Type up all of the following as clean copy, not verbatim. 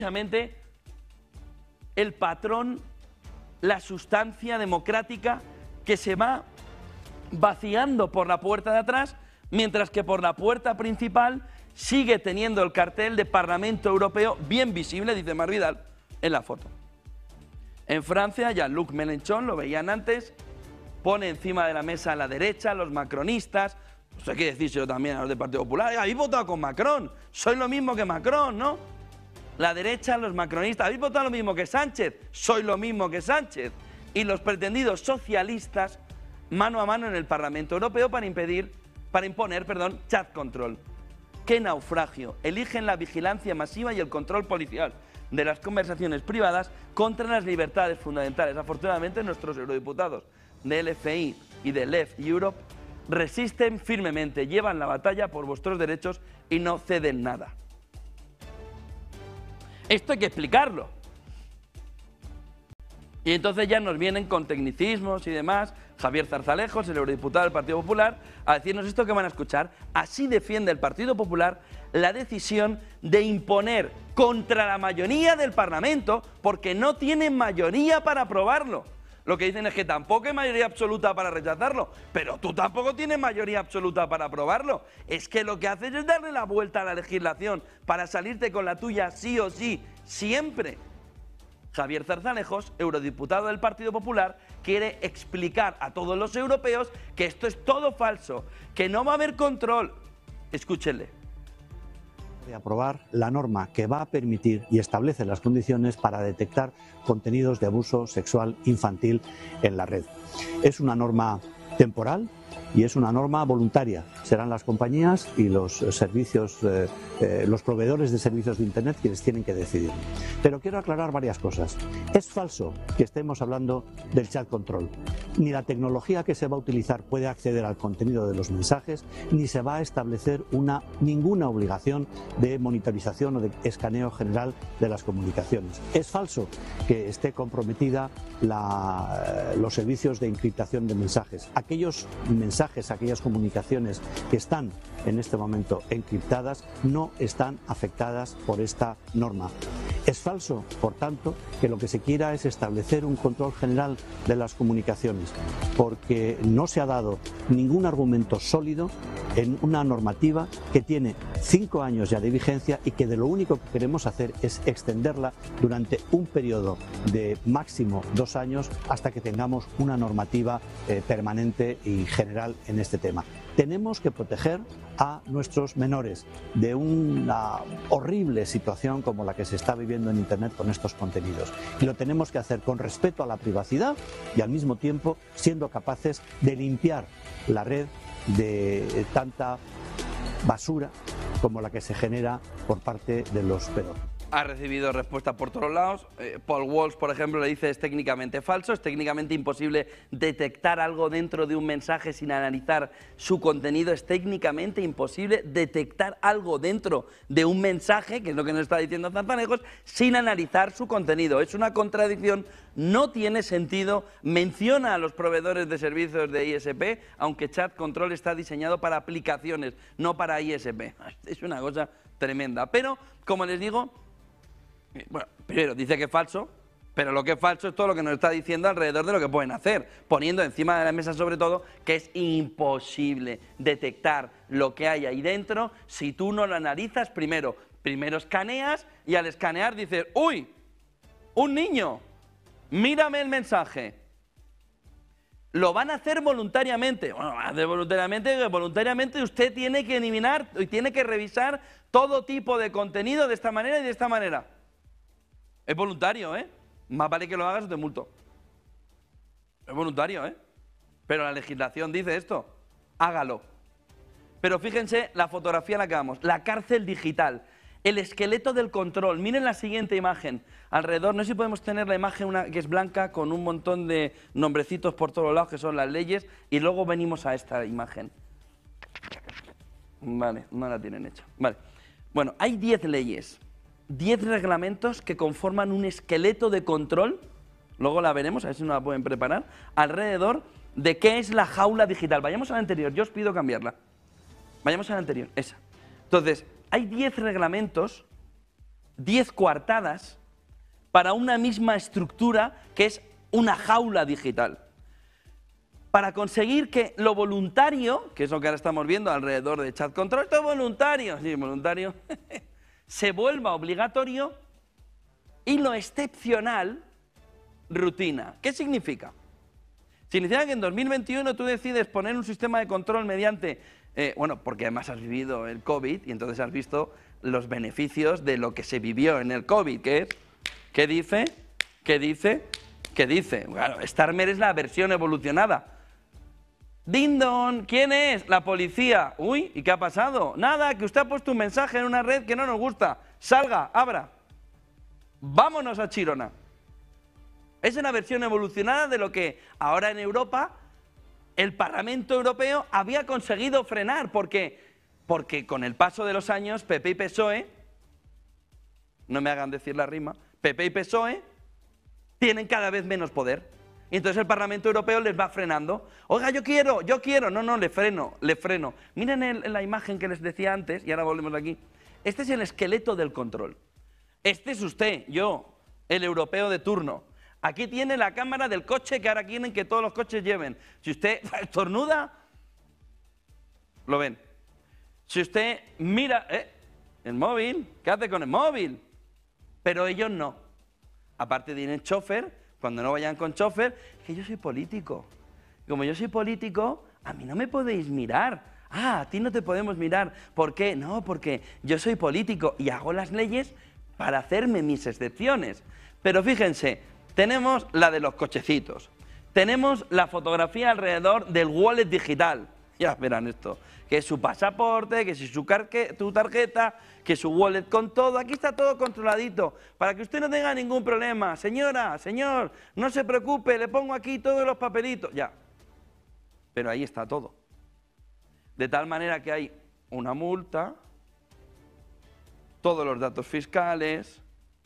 precisamente el patrón, la sustancia democrática que se va vaciando por la puerta de atrás, mientras que por la puerta principal sigue teniendo el cartel de Parlamento Europeo bien visible, dice Mar Vidal, en la foto. En Francia, Jean-Luc Mélenchon, lo veían antes, pone encima de la mesa a la derecha, los macronistas, pues hay que decírselo también a los del Partido Popular, habéis votado con Macron, sois lo mismo que Macron, ¿no? La derecha, los macronistas, habéis votado lo mismo que Sánchez, sois lo mismo que Sánchez. Y los pretendidos socialistas, mano a mano en el Parlamento Europeo para imponer, chat control. ¡Qué naufragio! Eligen la vigilancia masiva y el control policial de las conversaciones privadas contra las libertades fundamentales. Afortunadamente, nuestros eurodiputados de LFI y de Left Europe resisten firmemente, llevan la batalla por vuestros derechos y no ceden nada. Esto hay que explicarlo. Y entonces ya nos vienen con tecnicismos y demás, Javier Zarzalejos, el eurodiputado del Partido Popular, a decirnos esto que van a escuchar. Así defiende el Partido Popular la decisión de imponer contra la mayoría del Parlamento, porque no tienen mayoría para aprobarlo. Lo que dicen es que tampoco hay mayoría absoluta para rechazarlo, pero tú tampoco tienes mayoría absoluta para aprobarlo. Es que lo que haces es darle la vuelta a la legislación para salirte con la tuya sí o sí, siempre. Javier Zarzalejos, eurodiputado del Partido Popular, quiere explicar a todos los europeos que esto es todo falso, que no va a haber control. Escúchenle. De aprobar la norma que va a permitir y establece las condiciones para detectar contenidos de abuso sexual infantil en la red. Es una norma temporal y es una norma voluntaria. Serán las compañías y los servicios, los proveedores de servicios de Internet quienes tienen que decidir. Pero quiero aclarar varias cosas. Es falso que estemos hablando del chat control. Ni la tecnología que se va a utilizar puede acceder al contenido de los mensajes, ni se va a establecer ninguna obligación de monitorización o de escaneo general de las comunicaciones. Es falso que esté comprometida los servicios de encriptación de mensajes. Aquellos mensajes, aquellas comunicaciones que están en este momento encriptadas no están afectadas por esta norma. Es falso, por tanto, que lo que se quiera es establecer un control general de las comunicaciones, porque no se ha dado ningún argumento sólido en una normativa que tiene 5 años ya de vigencia y que de lo único que queremos hacer es extenderla durante un periodo de máximo 2 años hasta que tengamos una normativa permanente y general en este tema. Tenemos que proteger a nuestros menores de una horrible situación como la que se está viviendo en Internet con estos contenidos. Y lo tenemos que hacer con respeto a la privacidad y al mismo tiempo siendo capaces de limpiar la red de tanta basura como la que se genera por parte de los pedófilos. Ha recibido respuesta por todos lados. Paul Walsh, por ejemplo, le dice es técnicamente falso, es técnicamente imposible detectar algo dentro de un mensaje sin analizar su contenido, es técnicamente imposible detectar algo dentro de un mensaje, que es lo que nos está diciendo Zarzalejos, sin analizar su contenido. Es una contradicción, no tiene sentido, menciona a los proveedores de servicios de ISP, aunque Chat Control está diseñado para aplicaciones, no para ISP. Es una cosa tremenda, pero, como les digo, bueno, primero dice que es falso, pero lo que es falso es todo lo que nos está diciendo alrededor de lo que pueden hacer, poniendo encima de la mesa sobre todo que es imposible detectar lo que hay ahí dentro si tú no lo analizas primero. Primero escaneas y al escanear dices, ¡uy! ¡Un niño! ¡Mírame el mensaje! Lo van a hacer voluntariamente. Bueno, van a hacer voluntariamente usted tiene que eliminar y tiene que revisar todo tipo de contenido de esta manera y de esta manera. Es voluntario, ¿eh? Más vale que lo hagas o te multo. Es voluntario, ¿eh? Pero la legislación dice esto. Hágalo. Pero fíjense la fotografía en la que vamos. La cárcel digital. El esqueleto del control. Miren la siguiente imagen. Alrededor, no sé si podemos tener la imagen que es blanca con un montón de nombrecitos por todos lados que son las leyes. Y luego venimos a esta imagen. Vale, no la tienen hecha. Vale. Bueno, hay 10 leyes. 10 reglamentos que conforman un esqueleto de control, luego la veremos, a ver si nos la pueden preparar, alrededor de qué es la jaula digital. Vayamos a la anterior, yo os pido cambiarla. Vayamos a la anterior, esa. Entonces, hay 10 reglamentos 10 coartadas para una misma estructura que es una jaula digital. Para conseguir que lo voluntario, que es lo que ahora estamos viendo alrededor de chat control, esto es voluntario, sí, voluntario, se vuelva obligatorio y lo excepcional, rutina. ¿Qué significa? Significa que en 2021 tú decides poner un sistema de control mediante, bueno, porque además has vivido el COVID y entonces has visto los beneficios de lo que se vivió en el COVID, que es, ¿qué dice? ¿Qué dice? ¿Qué dice? Bueno, Starmer es la versión evolucionada. Ding dong, ¿quién es? La policía. Uy, ¿y qué ha pasado? Nada, que usted ha puesto un mensaje en una red que no nos gusta. Salga, abra. Vámonos a Chirona. Es una versión evolucionada de lo que ahora en Europa el Parlamento Europeo había conseguido frenar. Porque con el paso de los años PP y PSOE, no me hagan decir la rima, PP y PSOE tienen cada vez menos poder. Y entonces el Parlamento Europeo les va frenando. Oiga, yo quiero. No, le freno. Miren la imagen que les decía antes, y ahora volvemos aquí. Este es el esqueleto del control. Este es usted, yo, el europeo de turno. Aquí tiene la cámara del coche que ahora quieren que todos los coches lleven. Si usted estornuda, lo ven. Si usted mira, el móvil, ¿qué hace con el móvil? Pero ellos no. Aparte tienen chofer. Cuando no vayan con chofer, que yo soy político. Como yo soy político, a mí no me podéis mirar. Ah, a ti no te podemos mirar. ¿Por qué? No, porque yo soy político y hago las leyes para hacerme mis excepciones. Pero fíjense, tenemos la de los cochecitos. Tenemos la fotografía alrededor del wallet digital. Ya verán esto. Que es su pasaporte, que es tu tarjeta, que es su wallet con todo. Aquí está todo controladito, para que usted no tenga ningún problema. Señora, señor, no se preocupe, le pongo aquí todos los papelitos. Ya, pero ahí está todo. De tal manera que hay una multa, todos los datos fiscales,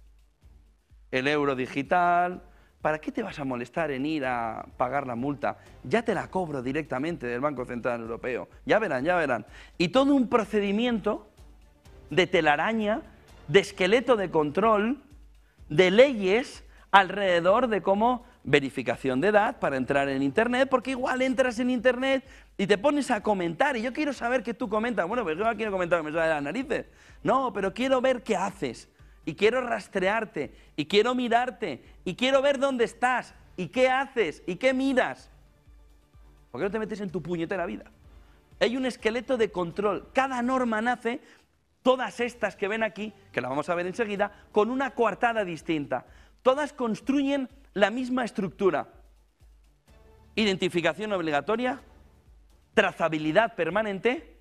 el euro digital. ¿Para qué te vas a molestar en ir a pagar la multa? Ya te la cobro directamente del Banco Central Europeo. Ya verán, ya verán. Y todo un procedimiento de telaraña, de esqueleto de control, de leyes alrededor de cómo verificación de edad para entrar en Internet, porque igual entras en Internet y te pones a comentar, y yo quiero saber que tú comentas. Bueno, pues yo no quiero comentar que me sale de las narices. No, pero quiero ver qué haces. Y quiero rastrearte, y quiero mirarte, y quiero ver dónde estás, y qué haces, y qué miras. ¿Por qué no te metes en tu puñetera vida? Hay un esqueleto de control. Cada norma nace, todas estas que ven aquí, que la vamos a ver enseguida, con una coartada distinta. Todas construyen la misma estructura. Identificación obligatoria, trazabilidad permanente,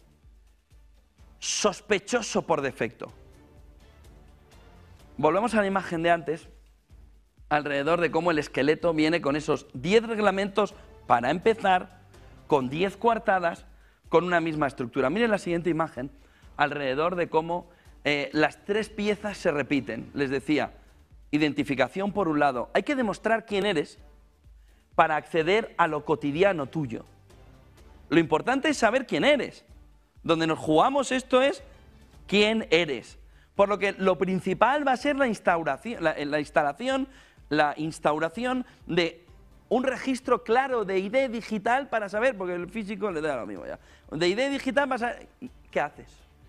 sospechoso por defecto. Volvemos a la imagen de antes, alrededor de cómo el esqueleto viene con esos 10 reglamentos para empezar, con 10 coartadas, con una misma estructura. Miren la siguiente imagen, alrededor de cómo las 3 piezas se repiten. Les decía, identificación por un lado. Hay que demostrar quién eres para acceder a lo cotidiano tuyo. Lo importante es saber quién eres. Donde nos jugamos esto es quién eres. Por lo que lo principal va a ser la instauración de un registro claro de ID digital para saber, porque el físico le da lo mismo ya. De ID digital para saber qué haces.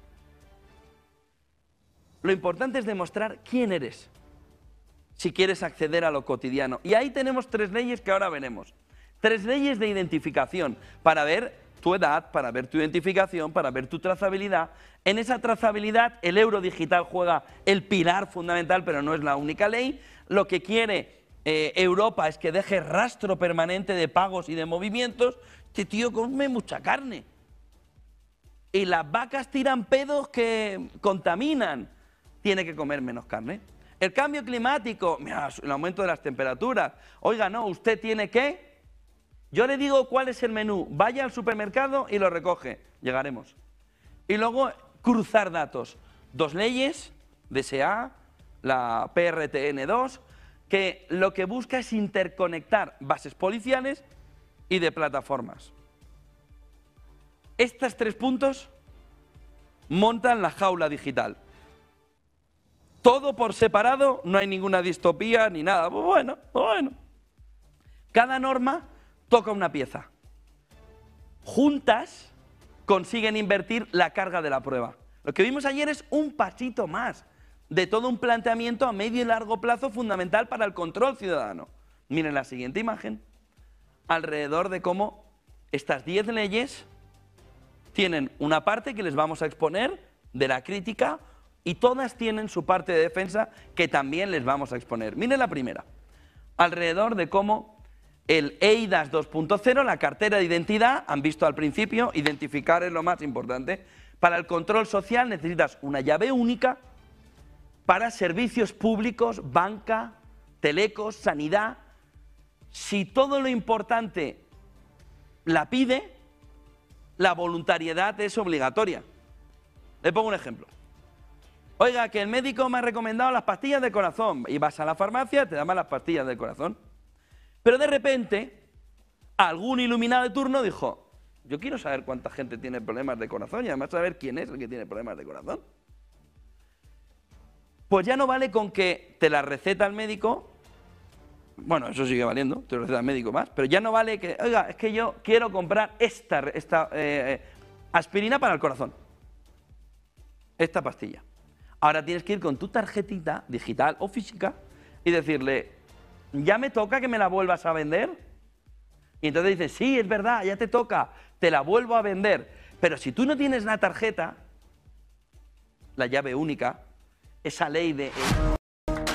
Lo importante es demostrar quién eres, si quieres acceder a lo cotidiano. Y ahí tenemos 3 leyes que ahora veremos. 3 leyes de identificación para ver tu edad, para ver tu identificación, para ver tu trazabilidad. En esa trazabilidad el euro digital juega el pilar fundamental, pero no es la única ley. Lo que quiere Europa es que deje rastro permanente de pagos y de movimientos. Este tío come mucha carne. Y las vacas tiran pedos que contaminan. Tiene que comer menos carne. El cambio climático, mira, el aumento de las temperaturas. Oiga, no, usted tiene que... Yo le digo cuál es el menú, vaya al supermercado y lo recoge, llegaremos. Y luego cruzar datos, 2 leyes, DSA, la PRTN2, que lo que busca es interconectar bases policiales y de plataformas. Estos 3 puntos montan la jaula digital. Todo por separado, no hay ninguna distopía ni nada. Bueno. Cada norma toca una pieza. Juntas consiguen invertir la carga de la prueba. Lo que vimos ayer es un pasito más de todo un planteamiento a medio y largo plazo fundamental para el control ciudadano. Miren la siguiente imagen, alrededor de cómo estas 10 leyes tienen una parte que les vamos a exponer de la crítica y todas tienen su parte de defensa que también les vamos a exponer. Miren la primera, alrededor de cómo el eIDAS 2.0, la cartera de identidad, han visto al principio, identificar es lo más importante. Para el control social necesitas una llave única para servicios públicos, banca, telecos, sanidad. Si todo lo importante la pide, la voluntariedad es obligatoria. Le pongo un ejemplo. Oiga, que el médico me ha recomendado las pastillas del corazón. Y vas a la farmacia, te dan las pastillas del corazón. Pero de repente, algún iluminado de turno dijo, yo quiero saber cuánta gente tiene problemas de corazón y además saber quién es el que tiene problemas de corazón. Pues ya no vale con que te la receta el médico, bueno, eso sigue valiendo, te lo receta el médico más, pero ya no vale que, oiga, es que yo quiero comprar esta aspirina para el corazón, esta pastilla. Ahora tienes que ir con tu tarjetita digital o física y decirle, ¿ya me toca que me la vuelvas a vender? Y entonces dices, sí, es verdad, ya te toca, te la vuelvo a vender. Pero si tú no tienes la tarjeta, la llave única, esa ley de...